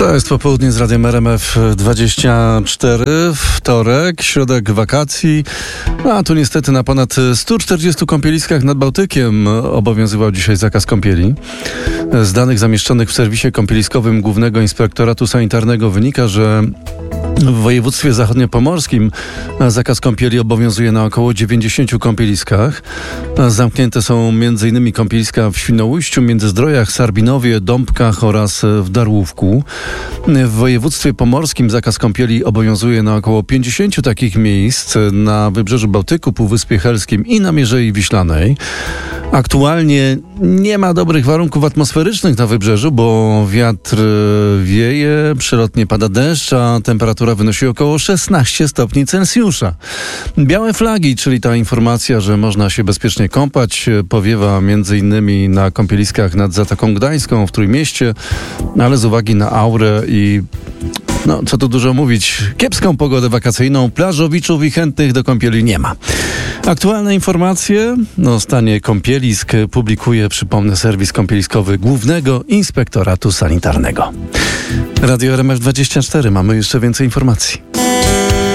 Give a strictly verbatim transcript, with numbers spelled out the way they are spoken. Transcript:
To jest popołudnie z Radiem R M F dwadzieścia cztery, wtorek, środek wakacji, a tu niestety na ponad stu czterdziestu kąpieliskach nad Bałtykiem obowiązywał dzisiaj zakaz kąpieli. Z danych zamieszczonych w serwisie kąpieliskowym Głównego Inspektoratu Sanitarnego wynika, że w województwie zachodniopomorskim zakaz kąpieli obowiązuje na około dziewięćdziesięciu kąpieliskach. Zamknięte są między innymi kąpieliska w Świnoujściu, Międzyzdrojach, Sarbinowie, Dąbkach oraz w Darłówku. W województwie pomorskim zakaz kąpieli obowiązuje na około pięćdziesięciu takich miejsc na Wybrzeżu Bałtyku, Półwyspie Helskim i na Mierzei Wiślanej. Aktualnie nie ma dobrych warunków atmosferycznych na wybrzeżu, bo wiatr wieje, przelotnie pada deszcz, a temperatura wynosi około szesnaście stopni Celsjusza. Białe flagi, czyli ta informacja, że można się bezpiecznie kąpać, powiewa między innymi na kąpieliskach nad Zatoką Gdańską w Trójmieście, ale z uwagi na aurę i no, co tu dużo mówić, kiepską pogodę wakacyjną, plażowiczów i chętnych do kąpieli nie ma. Aktualne informacje o stanie kąpielisk publikuje, przypomnę, serwis kąpieliskowy Głównego Inspektoratu Sanitarnego. Radio R M F dwadzieścia cztery. Mamy jeszcze więcej informacji.